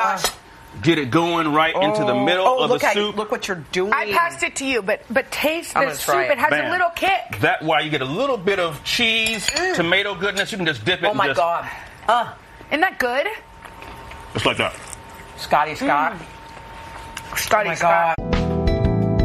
just get it going right into the middle of the soup. Look what you're doing. I passed it to you, but taste I'm this gonna try soup. it. It has Bam. a little kick. That why you get a little bit of cheese, tomato goodness. You can just dip it. Oh my God. Isn't that good? Just like that. Scotty Scott. Scotty Oh my Scott. God.